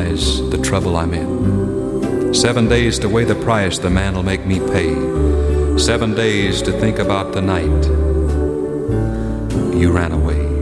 realize the trouble I'm in. 7 days to weigh the price the man'll make me pay. 7 days to think about the night you ran away.